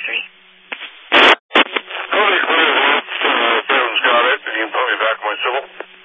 3. Cody Clear, Ben's got it. You can put me back on my civil.